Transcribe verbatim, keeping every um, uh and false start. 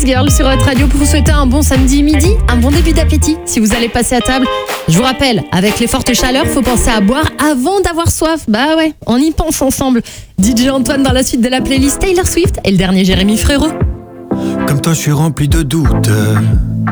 Girl sur Hot Radio pour vous souhaiter un bon samedi midi, un bon début d'appétit si vous allez passer à table. Je vous rappelle, avec les fortes chaleurs, faut penser à boire avant d'avoir soif. Bah ouais, on y pense ensemble. D J Antoine dans la suite de la playlist Taylor Swift et le dernier Jérémy Frérot. Comme toi, je suis rempli de doutes.